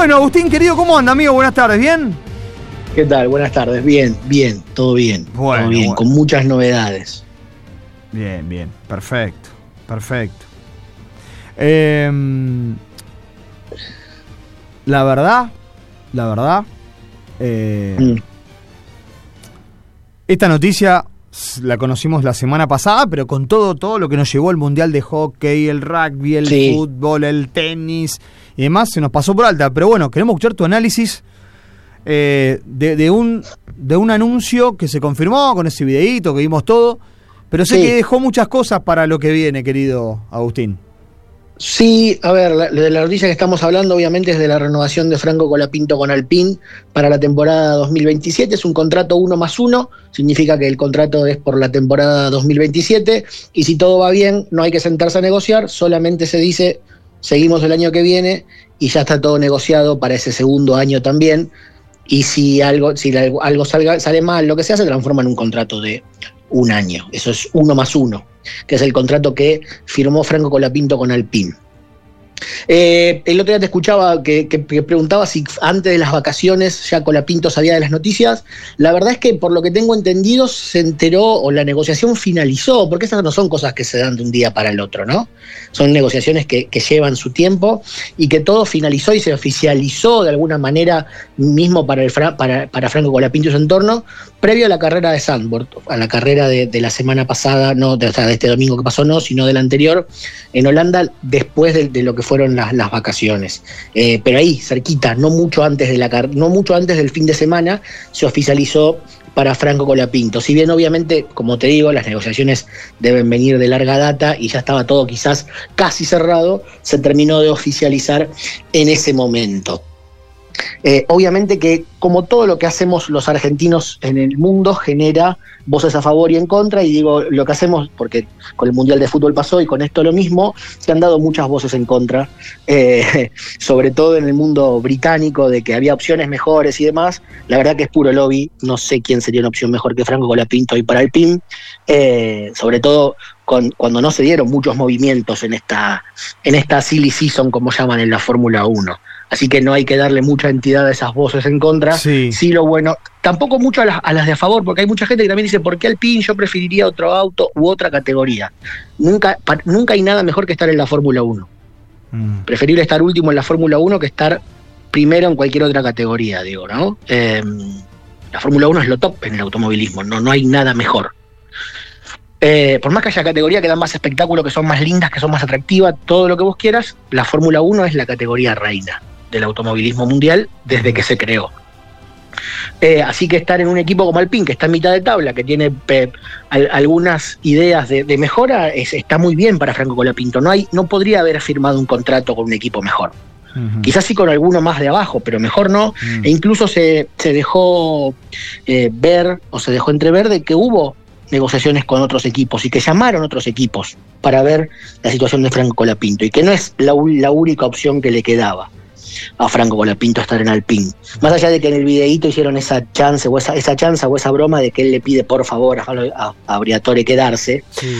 Bueno, Agustín, querido, ¿cómo anda, amigo? Buenas tardes, ¿bien? ¿Qué tal? Buenas tardes. Bien, todo bien. Bueno, todo bien, bueno. con muchas novedades. Bien, perfecto. La verdad, esta noticia la conocimos la semana pasada, pero con todo lo que nos llevó el Mundial de Hockey, el rugby, el fútbol, el tenis y demás, se nos pasó por alta. Pero bueno, queremos escuchar tu análisis de un anuncio que se confirmó con ese videíto que vimos todo, pero sé que dejó muchas cosas para lo que viene, querido Agustín. Sí, a ver, de la noticia que estamos hablando obviamente es de la renovación de Franco Colapinto con Alpine para la temporada 2027. Es un contrato 1+1, significa que el contrato es por la temporada 2027 y si todo va bien no hay que sentarse a negociar, solamente se dice seguimos el año que viene y ya está todo negociado para ese segundo año también. Y si algo sale mal, lo que sea, se transforma en un contrato de un año. Eso es 1+1, que es el contrato que firmó Franco Colapinto con Alpine. El otro día te escuchaba que preguntaba si antes de las vacaciones ya Colapinto sabía de las noticias. La verdad es que por lo que tengo entendido se enteró o la negociación finalizó, porque esas no son cosas que se dan de un día para el otro, ¿no? Son negociaciones que llevan su tiempo y que todo finalizó y se oficializó de alguna manera mismo para Franco Colapinto y su entorno, previo a la carrera de Zandvoort, a la carrera de la semana pasada, no de este domingo que pasó, no, sino del anterior, en Holanda, después de lo que fueron las vacaciones. Pero ahí, cerquita, no mucho antes del fin de semana, se oficializó para Franco Colapinto. Si bien obviamente, como te digo, las negociaciones deben venir de larga data y ya estaba todo quizás casi cerrado, se terminó de oficializar en ese momento. Obviamente que como todo lo que hacemos los argentinos en el mundo genera voces a favor y en contra, y digo lo que hacemos porque con el Mundial de Fútbol pasó y con esto lo mismo, se han dado muchas voces en contra, sobre todo en el mundo británico, de que había opciones mejores y demás. La verdad que es puro lobby, no sé quién sería una opción mejor que Franco Colapinto y para Alpine, sobre todo cuando no se dieron muchos movimientos en esta silly season, como llaman en la Fórmula 1. Así que no hay que darle mucha entidad a esas voces en contra. Sí, lo bueno, tampoco mucho a las de a favor, porque hay mucha gente que también dice, ¿por qué Alpine? Yo preferiría otro auto u otra categoría. Nunca hay nada mejor que estar en la Fórmula 1. Preferible estar último en la Fórmula 1 que estar primero en cualquier otra categoría, digo, ¿no? La Fórmula 1 es lo top en el automovilismo, no hay nada mejor. Por más que haya categorías que dan más espectáculo, que son más lindas, que son más atractivas, todo lo que vos quieras, la Fórmula 1 es la categoría reina del automovilismo mundial desde que se creó. Así que estar en un equipo como Alpine, que está en mitad de tabla, que tiene algunas ideas de mejora, está muy bien para Franco Colapinto. No podría haber firmado un contrato con un equipo mejor. Quizás sí con alguno más de abajo, pero mejor no. E incluso se dejó ver, o se dejó entrever de que hubo negociaciones con otros equipos y que llamaron otros equipos para ver la situación de Franco Colapinto y que no es la única opción que le quedaba a Franco Colapinto estar en Alpine. Más allá de que en el videíto hicieron esa chanza o esa broma de que él le pide por favor a Briatore quedarse,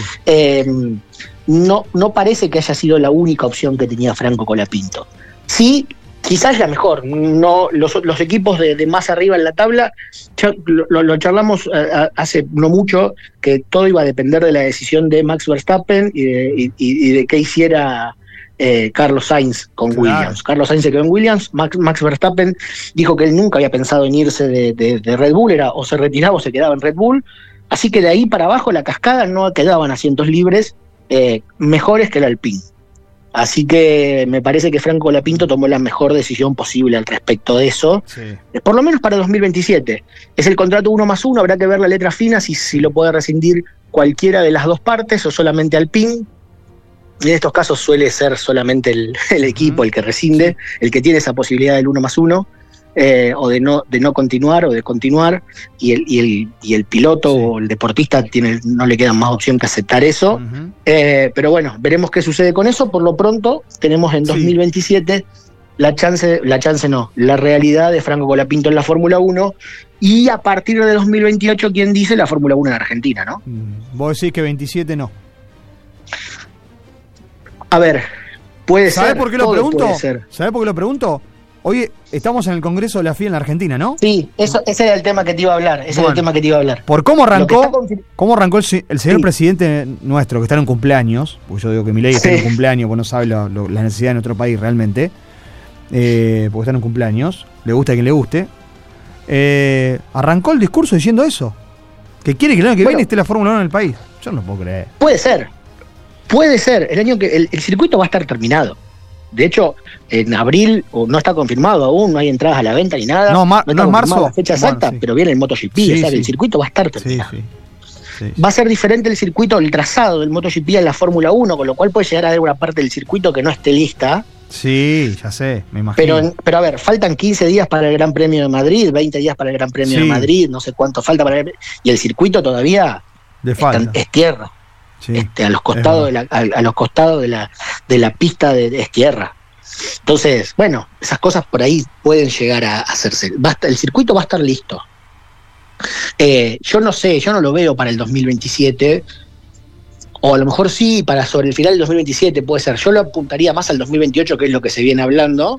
no parece que haya sido la única opción que tenía Franco Colapinto. Sí, quizás la mejor. No, los equipos de más arriba en la tabla, lo charlamos hace no mucho, que todo iba a depender de la decisión de Max Verstappen y de qué hiciera Carlos Sainz con Williams. Carlos Sainz se quedó en Williams, Max Verstappen dijo que él nunca había pensado en irse de Red Bull, era o se retiraba o se quedaba en Red Bull, así que de ahí para abajo la cascada no quedaban asientos libres mejores que el Alpine. Así que me parece que Franco Colapinto tomó la mejor decisión posible al respecto de eso, por lo menos para 2027. Es el contrato 1+1, habrá que ver la letra fina si lo puede rescindir cualquiera de las dos partes o solamente Alpine. En estos casos suele ser solamente el equipo el que rescinde, el que tiene esa posibilidad del 1+1, o de no continuar o de continuar, y el piloto o el deportista no le queda más opción que aceptar eso. Pero bueno, veremos qué sucede con eso. Por lo pronto tenemos en 2027 la realidad de Franco Colapinto en la Fórmula 1, y a partir de 2028, ¿quién dice la Fórmula 1 en Argentina, no? Vos decís que 27 no. A ver, puede ser. ¿Sabés por qué lo pregunto? Puede ser. ¿Sabés por qué lo pregunto? Hoy estamos en el Congreso de la FIA en la Argentina, ¿no? Sí, ese era el tema que te iba a hablar. Por cómo arrancó el señor presidente nuestro, que está en un cumpleaños, porque yo digo que Milei está en un cumpleaños, porque no sabe la necesidad de nuestro país realmente, porque está en un cumpleaños, le gusta a quien le guste, arrancó el discurso diciendo eso, que quiere que el año que viene esté la Fórmula 1 en el país. Yo no puedo creer. Puede ser, el año que el circuito va a estar terminado. De hecho, en abril, no está confirmado aún, no hay entradas a la venta ni nada. No es marzo. La fecha exacta, pero viene el MotoGP, o sea que el circuito va a estar terminado. Sí. Va a ser diferente el circuito, el trazado del MotoGP en la Fórmula 1, con lo cual puede llegar a haber una parte del circuito que no esté lista. Sí, ya sé, me imagino. Pero a ver, faltan 15 días para el Gran Premio de Madrid, 20 días para el Gran Premio de Madrid, no sé cuánto falta para y el circuito todavía es tierra. Sí, a los costados de la pista es tierra. Entonces, bueno, esas cosas por ahí pueden llegar a hacerse. El circuito va a estar listo. Yo no sé, yo no lo veo para el 2027, o a lo mejor sí, para sobre el final del 2027 puede ser. Yo lo apuntaría más al 2028, que es lo que se viene hablando,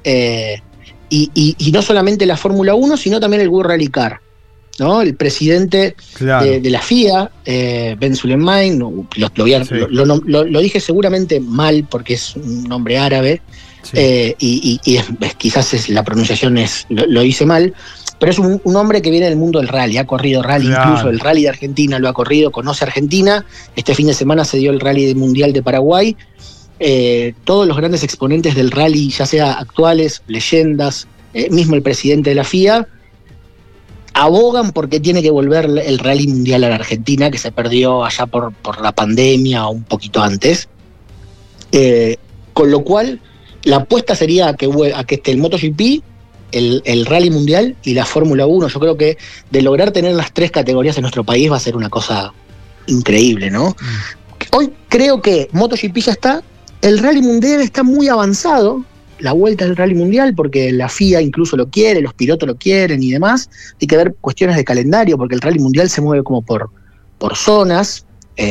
y no solamente la Fórmula 1, sino también el World Rally Car, ¿no? El presidente de la FIA, Ben Sulayem, lo dije seguramente mal porque es un nombre árabe, y quizás la pronunciación lo hice mal, pero es un hombre que viene del mundo del rally, ha corrido rally, incluso el rally de Argentina lo ha corrido, conoce Argentina. Este fin de semana se dio el rally mundial de Paraguay. Todos los grandes exponentes del rally, ya sea actuales, leyendas, mismo el presidente de la FIA, abogan porque tiene que volver el rally mundial a la Argentina, que se perdió allá por la pandemia o un poquito antes. Con lo cual, la apuesta sería a que esté el MotoGP, el rally mundial y la Fórmula 1. Yo creo que de lograr tener las tres categorías en nuestro país va a ser una cosa increíble, ¿no? Hoy creo que MotoGP ya está, el rally mundial está muy avanzado, la vuelta del rally mundial, porque la FIA incluso lo quiere, los pilotos lo quieren y demás. Hay que ver cuestiones de calendario, porque el rally mundial se mueve como por zonas,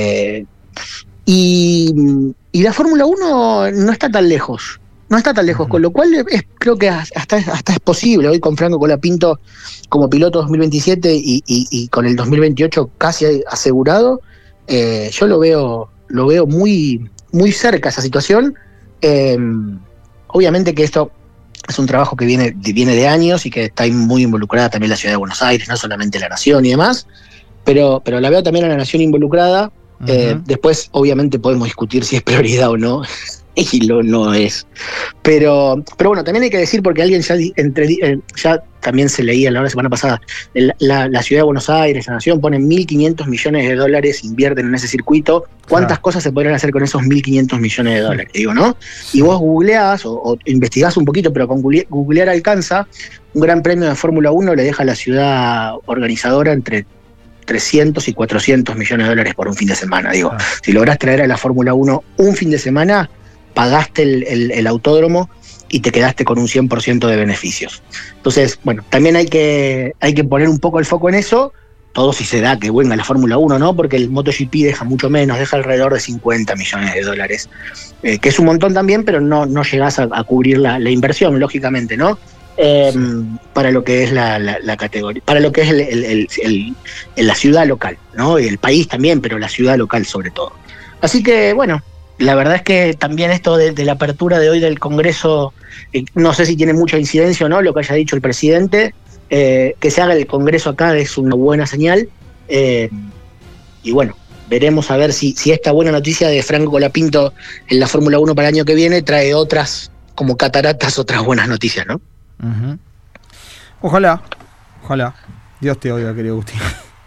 y la Fórmula 1 no está tan lejos. Con lo cual creo que hasta es posible. Hoy con Franco Colapinto como piloto 2027 y con el 2028 casi asegurado, yo lo veo muy, muy cerca esa situación. Obviamente que esto es un trabajo que viene de años y que está muy involucrada también la Ciudad de Buenos Aires, no solamente la Nación y demás, pero la veo también a la Nación involucrada. Después obviamente podemos discutir si es prioridad o no, y no es. Pero bueno, también hay que decir, porque alguien ya también se leía la semana pasada, la Ciudad de Buenos Aires, la Nación, ponen $1.500 millones, invierten en ese circuito. ¿Cuántas cosas se podrían hacer con esos $1.500 millones? Digo, ¿no? Y vos googleás o investigás un poquito, pero con googlear alcanza. Un gran premio de Fórmula 1 le deja a la ciudad organizadora entre 300 y 400 millones de dólares por un fin de semana. Digo, si lográs traer a la Fórmula 1 un fin de semana, pagaste el autódromo y te quedaste con un 100% de beneficios. Entonces, bueno, también hay que poner un poco el foco en eso, todo si se da que venga la Fórmula 1, ¿no? Porque el MotoGP deja mucho menos, deja alrededor de 50 millones de dólares, que es un montón también, pero no llegás a cubrir la inversión, lógicamente, ¿no? Para lo que es la categoría, para lo que es la ciudad local, ¿no? Y el país también, pero la ciudad local sobre todo. Así que, bueno, la verdad es que también esto de la apertura de hoy del Congreso, no sé si tiene mucha incidencia o no lo que haya dicho el presidente. Que se haga el Congreso acá es una buena señal, y bueno, veremos a ver si esta buena noticia de Franco Colapinto en la Fórmula 1 para el año que viene trae otras, como cataratas, otras buenas noticias, ¿no? Uh-huh. Ojalá. Dios te oiga, querido Agustín.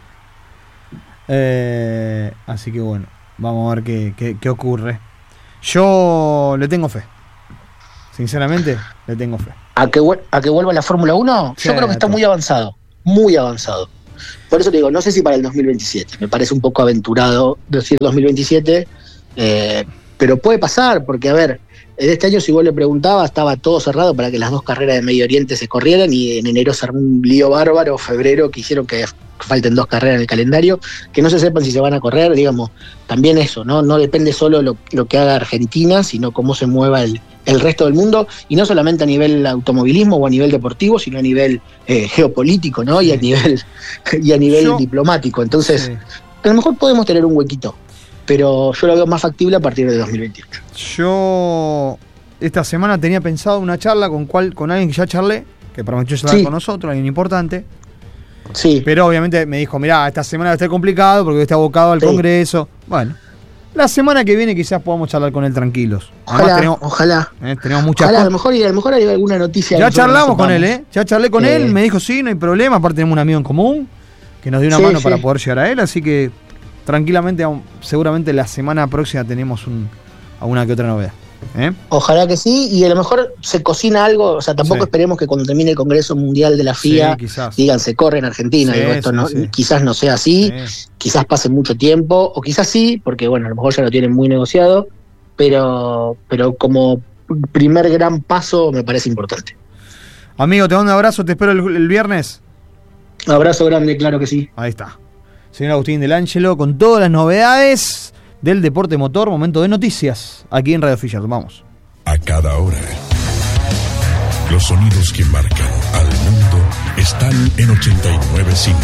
Así que bueno, vamos a ver qué ocurre. Yo le tengo fe. Sinceramente, le tengo fe. ¿A que vuelva la Fórmula 1? Sí, yo creo que está muy avanzado. Por eso te digo, no sé si para el 2027. Me parece un poco aventurado decir 2027, pero puede pasar, porque a ver, este año, si vos le preguntabas, estaba todo cerrado para que las 2 carreras de Medio Oriente se corrieran, y en enero se armó un lío bárbaro, febrero, que hicieron que falten 2 carreras en el calendario, que no se sepan si se van a correr, digamos, también eso, ¿no? No depende solo lo que haga Argentina, sino cómo se mueva el resto del mundo, y no solamente a nivel automovilismo o a nivel deportivo, sino a nivel geopolítico, ¿no? Y a nivel diplomático. Entonces, a lo mejor podemos tener un huequito, pero yo lo veo más factible a partir de 2028. Yo esta semana tenía pensado una charla con alguien que ya charlé, que prometió charlar con nosotros, alguien importante. Sí. Pero obviamente me dijo, mirá, esta semana va a estar complicado porque está abocado al Congreso. Bueno, la semana que viene quizás podamos charlar con él tranquilos. Ojalá. Tenemos muchas cosas. A lo mejor hay alguna noticia. Ya charlamos con él, Ya charlé con él, me dijo sí, no hay problema. Aparte tenemos un amigo en común que nos dio una mano para poder llegar a él. Así que tranquilamente, seguramente la semana próxima tenemos alguna que otra novedad. Ojalá que sí, y a lo mejor se cocina algo, o sea, tampoco esperemos que cuando termine el Congreso Mundial de la FIA digan se corre en Argentina, quizás no sea así, quizás pase mucho tiempo, o quizás sí, porque bueno, a lo mejor ya lo tienen muy negociado, pero como primer gran paso me parece importante. Amigo, te mando un abrazo, te espero el viernes. Abrazo grande, claro que sí. Ahí está. Señor Agustín Del Ángelo, con todas las novedades del deporte motor, momento de noticias, aquí en Radio Fisher. Vamos. A cada hora, los sonidos que marcan al mundo están en 89.5.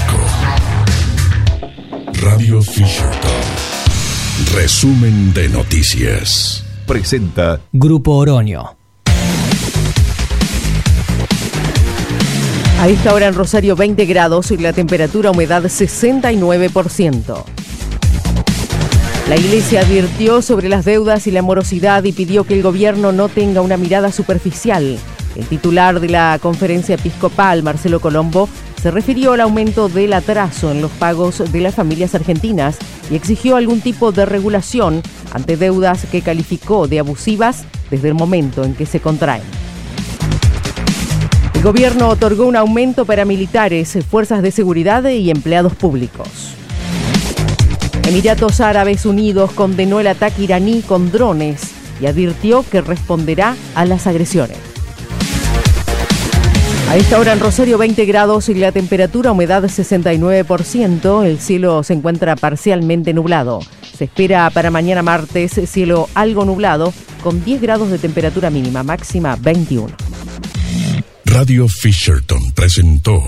Radio Fisherton. Resumen de noticias. Presenta Grupo Oroño. A esta hora en Rosario 20 grados y la temperatura humedad 69%. La Iglesia advirtió sobre las deudas y la morosidad y pidió que el gobierno no tenga una mirada superficial. El titular de la Conferencia Episcopal, Marcelo Colombo, se refirió al aumento del atraso en los pagos de las familias argentinas y exigió algún tipo de regulación ante deudas que calificó de abusivas desde el momento en que se contraen. El gobierno otorgó un aumento para militares, fuerzas de seguridad y empleados públicos. Emiratos Árabes Unidos condenó el ataque iraní con drones y advirtió que responderá a las agresiones. A esta hora en Rosario 20 grados y la temperatura humedad 69%, el cielo se encuentra parcialmente nublado. Se espera para mañana martes cielo algo nublado con 10 grados de temperatura mínima, máxima 21. Radio Fisherton presentó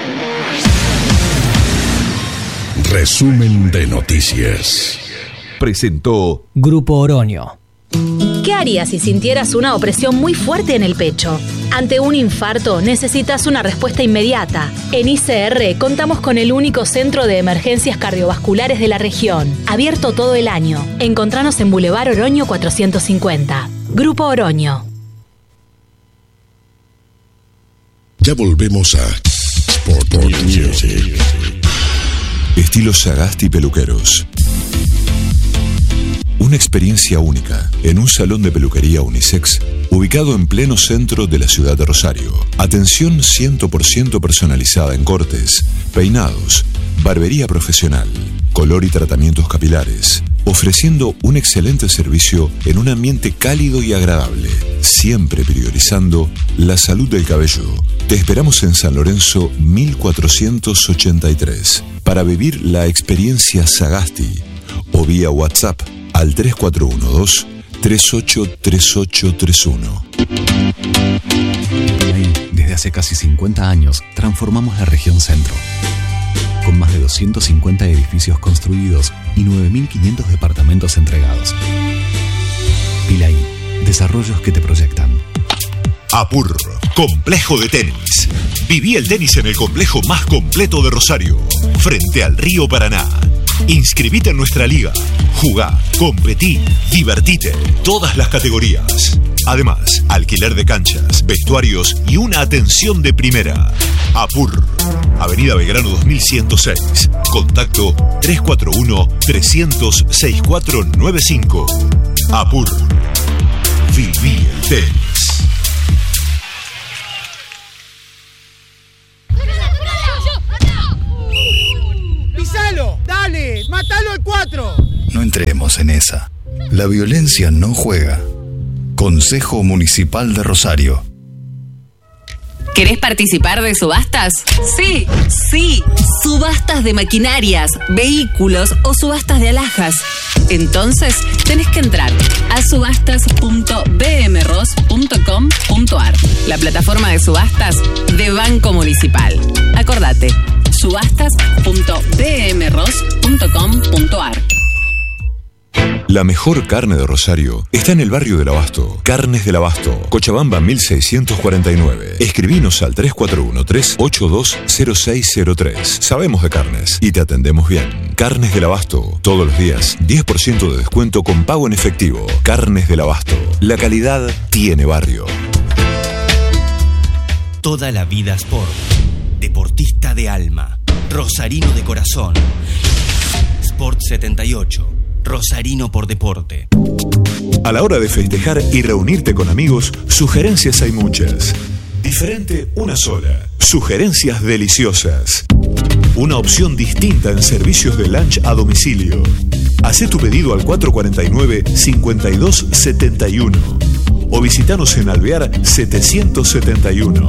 Resumen de noticias. Presentó Grupo Oroño. ¿Qué harías si sintieras una opresión muy fuerte en el pecho? Ante un infarto necesitas una respuesta inmediata. En ICR contamos con el único centro de emergencias cardiovasculares de la región, abierto todo el año. Encontranos en Boulevard Oroño 450. Grupo Oroño. Ya volvemos a Sport Music. Estilo Sagasti Peluqueros. Una experiencia única en un salón de peluquería unisex ubicado en pleno centro de la ciudad de Rosario. Atención 100% personalizada en cortes, peinados, barbería profesional, color y tratamientos capilares, ofreciendo un excelente servicio en un ambiente cálido y agradable, siempre priorizando la salud del cabello. Te esperamos en San Lorenzo 1483 para vivir la experiencia Sagasti o vía WhatsApp al 3412-383831. Desde hace casi 50 años transformamos la región centro. Con más de 250 edificios construidos y 9.500 departamentos entregados. Pilaí, desarrollos que te proyectan. Apur, complejo de tenis. Viví el tenis en el complejo más completo de Rosario, frente al río Paraná. Inscribite en nuestra liga. Jugá, competí, divertite. Todas las categorías. Además, alquiler de canchas, vestuarios y una atención de primera. Apur, Avenida Belgrano 2106. Contacto 341-300-6495. Apur, viví el tenis. ¡Pisalo! ¡Dale! ¡Mátalo al 4! No entremos en esa. La violencia no juega. Consejo Municipal de Rosario. ¿Querés participar de subastas? Sí, sí. Subastas de maquinarias, vehículos o subastas de alhajas. Entonces, tenés que entrar a subastas.bmros.com.ar, la plataforma de subastas de Banco Municipal. Acordate, subastas.bmros.com.ar. La mejor carne de Rosario está en el barrio del Abasto. Carnes del Abasto, Cochabamba 1649. Escribinos al 3413-820603. Sabemos de carnes y te atendemos bien. Carnes del Abasto, todos los días 10% de descuento con pago en efectivo. Carnes del Abasto, la calidad tiene barrio. Toda la vida Sport. Deportista de alma. Rosarino de corazón. Sport 78. Rosarino por deporte. A la hora de festejar y reunirte con amigos, sugerencias hay muchas. Diferente una sola. Sugerencias deliciosas. Una opción distinta en servicios de lunch a domicilio. Hacé tu pedido al 449-5271 o visitanos en Alvear 771.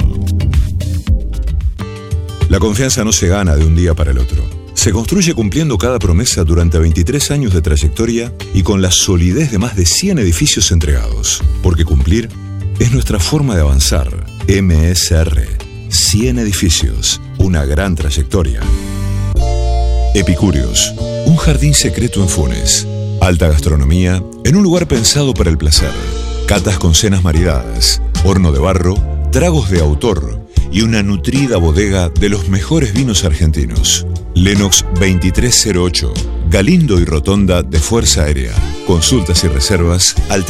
La confianza no se gana de un día para el otro. Se construye cumpliendo cada promesa durante 23 años de trayectoria y con la solidez de más de 100 edificios entregados. Porque cumplir es nuestra forma de avanzar. MSR. 100 edificios. Una gran trayectoria. Epicúreos. Un jardín secreto en Funes. Alta gastronomía en un lugar pensado para el placer. Catas con cenas maridadas. Horno de barro. Tragos de autor. Y una nutrida bodega de los mejores vinos argentinos. Lenox 2308, Galindo y Rotonda de Fuerza Aérea. Consultas y reservas al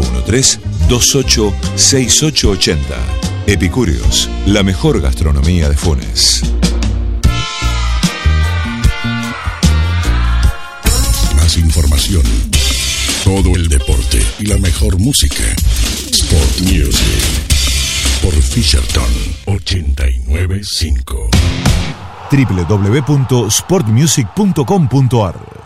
3413-286880. Epicúreos, la mejor gastronomía de Funes. Más información, todo el deporte y la mejor música. Sport Music por Fisherton 895. www.sportmusic.com.ar